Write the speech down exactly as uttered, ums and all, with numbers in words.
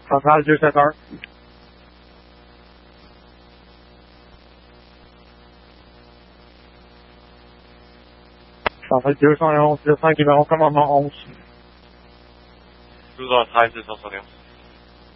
Centrale deux sept un. Centrale deux cent onze, deux cents, numéro commandement onze. douze heures treize, deux cent soixante et onze.